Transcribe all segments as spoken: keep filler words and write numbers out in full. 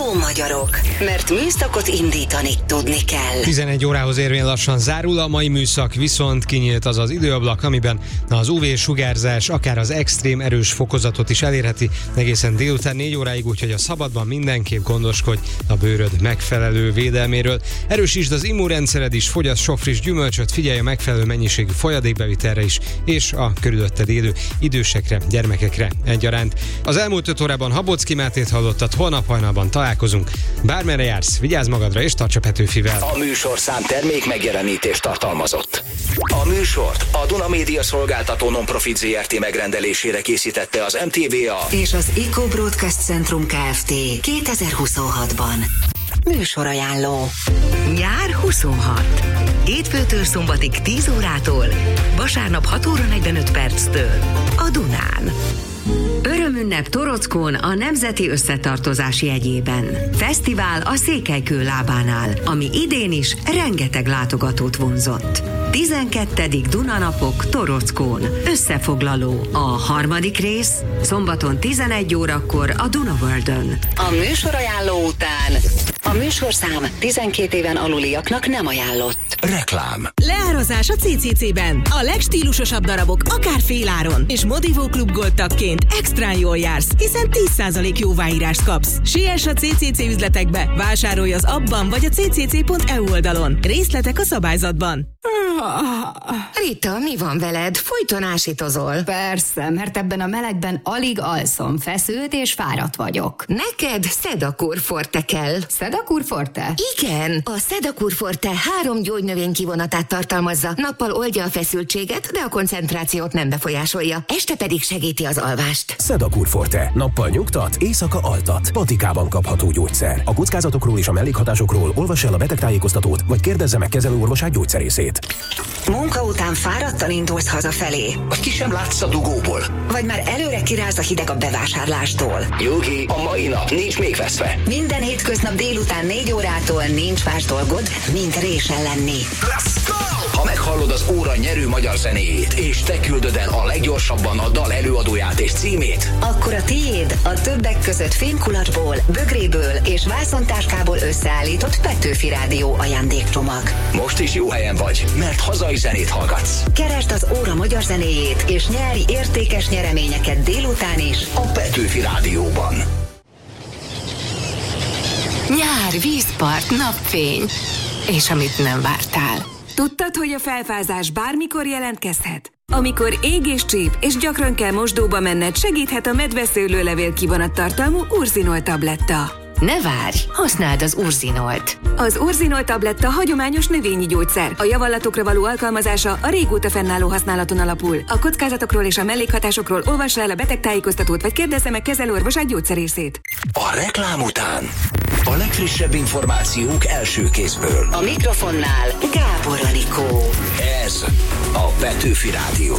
Jó magyarok, mert műszakot indítani tudni kell. tizenegy órához érvén lassan zárul a mai műszak, viszont kinyílt az az időablak, amiben az ú vé-sugárzás akár az extrém erős fokozatot is elérheti egészen délután négy óráig, úgyhogy a szabadban mindenképp gondoskodj a bőröd megfelelő védelméről. Erősítsd az immunrendszered is, fogyasz sok friss gyümölcsöt, figyelj a megfelelő mennyiségű folyadékbevitelre is, és a körülötted élő idősekre, gyermekekre egyaránt. Az elmúlt öt órában Habocki Mátét hallottad, holnap hajnalban találkozunk. Bármerre jársz, vigyázz magadra és tarts a Petőfivel. A műsorszám termék megjelenítést tartalmazott. A műsort a Duna Média Szolgáltató Non-Profit zé er té megrendelésére készítette az em té vé á és az Eco Broadcast Centrum Kft. kétezer-huszonhatban. Műsorajánló. Nyár huszonhat. Hétfőtől szombatig tíz órától, vasárnap hat óra negyvenöt perctől a Dunán. Örömünnep Torockón a Nemzeti Összetartozás jegyében. Fesztivál a Székelykő lábánál, ami idén is rengeteg látogatót vonzott. tizenkettedik Dunanapok Torockón. Összefoglaló a harmadik rész, szombaton tizenegy órakor a Duna Worldön. A műsorajánló után a műsorszám tizenkét éven aluliaknak nem ajánlott. Reklám. Leározás a cé cé cében. A legstílusosabb darabok akár féláron. És Modivó Klub Gold tagként extrán jól jársz, hiszen tíz százalék jóváírást kapsz. Siess a cé cé cé üzletekbe, vásárolj az abban vagy a cé cé cé pont e u oldalon. Részletek a szabályzatban. Rita, mi van veled? Folyton ásítozol. Persze, mert ebben a melegben alig alszom, feszült és fáradt vagyok. Neked Sedakur Forte kell. Sedakur Forte? Igen, a Sedakur Forte három gyógynövény kivonatát tartalmazza. Nappal oldja a feszültséget, de a koncentrációt nem befolyásolja. Este pedig segíti az alvást. Sedakur Forte. Nappal nyugtat, éjszaka altat. Patikában kapható gyógyszer. A kockázatokról és a mellékhatásokról olvass el a betegtájékoztatót, vagy kérdezze meg kezelőorvosát gyógyszerészét. Munka után fáradtan indulsz hazafelé. Vagy ki sem látsz a dugóból. Vagy már előre kiráz a hideg a bevásárlástól. Nyugi, a mai nap nincs még veszve. Minden hétköznap délután négy órától nincs más dolgod, mint résen lenni. Let's go! Ha meghallod az óra nyerő magyar zenéjét, és te küldöd el a leggyorsabban a dal előadóját és címét, akkor a tiéd a többek között fémkulacsból, bögréből és vászontáskából összeállított Petőfi Rádió ajándékcsomag. most is jó helyen vagy, mert hazai zenét hallgatsz. Keresd az óra magyar zenéjét, és nyeri értékes nyereményeket délután is a Petőfi Rádióban. Nyár, vízpart, napfény. És amit nem vártál. Tudtad, hogy a felfázás bármikor jelentkezhet? Amikor ég és csíp, és gyakran kell mosdóba menned, segíthet a medveszőlőlevél kivonat tartalmú Urzinol tabletta. Ne várj, használd az Urzinolt. Az Urzinol tabletta hagyományos növényi gyógyszer. A javallatokra való alkalmazása a régóta fennálló használaton alapul. A kockázatokról és a mellékhatásokról olvass el a betegtájékoztatót, vagy kérdezze meg kezelőorvosát gyógyszerészét. A reklám után a legfrissebb információk első kézből. A mikrofonnál Gábor Anikó. Ez a Petőfi Rádió.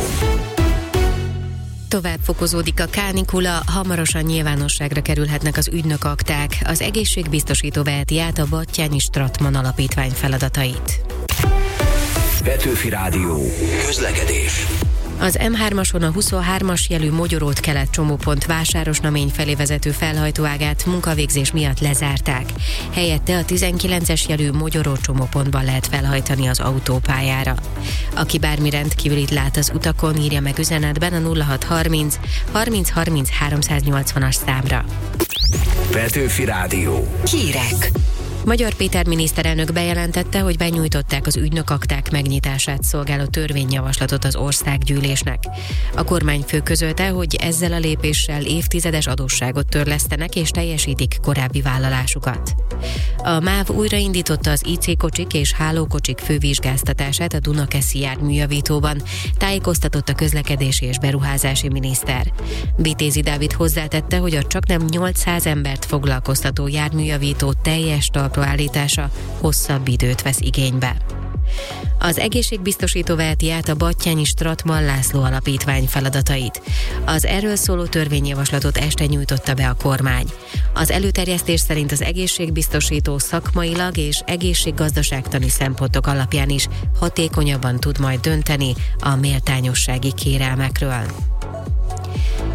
Tovább fokozódik a kánikula, hamarosan nyilvánosságra kerülhetnek az ügynökakták. Az egészségbiztosító veheti át a Batthyány Stratman Alapítvány feladatait. Petőfi Rádió. Közlekedés. Az em hármason a huszonhármas jelű Mogyorót kelet csomópont Vásárosnamény felé vezető felhajtóágát munkavégzés miatt lezárták. Helyette a tizenkilences jelű Mogyoró csomópontban lehet felhajtani az autópályára. Aki bármi rendkívülit lát az utakon, írja meg üzenetben a nulla hat harminc harminc harminc háromszáznyolcvanas számra. Petőfi Rádió. Hírek. Magyar Péter miniszterelnök bejelentette, hogy benyújtották az ügynökakták megnyitását szolgáló törvényjavaslatot az országgyűlésnek. A kormányfő közölte, hogy ezzel a lépéssel évtizedes adósságot törlesztenek és teljesítik korábbi vállalásukat. A MÁV újraindította az í cé kocsik és hálókocsik fővizsgáztatását a Dunakeszi járműjavítóban, tájékoztatott a közlekedési és beruházási miniszter. Vitézi Dávid hozzátette, hogy a csaknem nyolcszáz embert foglalkoztató járműjavító teljes talpraállítása hosszabb időt vesz igénybe. Az egészségbiztosító veheti át a Batthyány Stratman László Alapítvány feladatait. Az erről szóló törvényjavaslatot este nyújtotta be a kormány. Az előterjesztés szerint az egészségbiztosító szakmailag és egészséggazdaságtani szempontok alapján is hatékonyabban tud majd dönteni a méltányossági kérelmekről.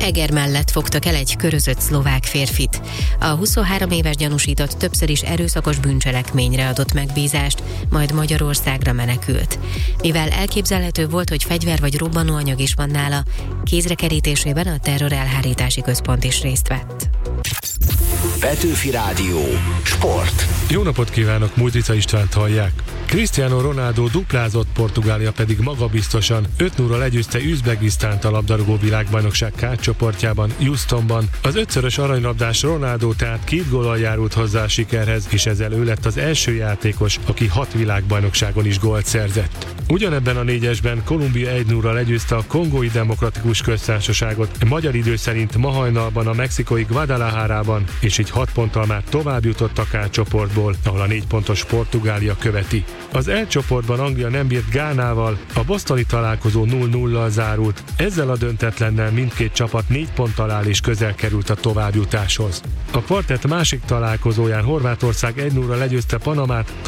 Eger mellett fogtak el egy körözött szlovák férfit. A huszonhárom éves gyanúsított többször is erőszakos bűncselekményre adott megbízást, majd Magyarországra menekült. Mivel elképzelhető volt, hogy fegyver vagy robbanóanyag is van nála, kézre kerítésében a terror elhárítási központ is részt vett. Petőfi Rádió. Sport. Jó napot kívánok, Mújtica Istvánt hallják. Cristiano Ronaldo duplázott, Portugália pedig magabiztosan öt nulla legyőzte Üzbegisztánt a labdarúgó világbajnokság K csoportjában, Houstonban. Az ötszörös aranylabdás Ronaldo tehát két góllal járult hozzá a sikerhez, és ezzel ő lett az első játékos, aki hat világbajnokságon is gólt szerzett. Ugyanebben a négyesben Kolumbia egy nulla legyőzte a Kongói Demokratikus Köztársaságot, magyar idő szerint ma hajnalban a mexikói Guadalajarában, és így hat ponttal már tovább jutott a K csoportból, ahol a négy pontos Portugália követi. Az L csoportban Anglia nem bírt Gánával, a bostoni találkozó nulla nullal zárult, ezzel a döntetlennel mindkét csapat négy ponttal áll és közel került a továbbjutáshoz. A kvartett másik találkozóján Horvátország egy nulla legyőzte Panamát,